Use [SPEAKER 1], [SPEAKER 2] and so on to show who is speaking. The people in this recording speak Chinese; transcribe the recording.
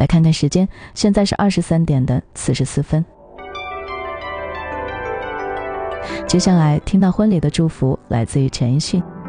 [SPEAKER 1] 来看看时间，现在是23点的44分。接下来听到婚礼的祝福来自于陈奕迅。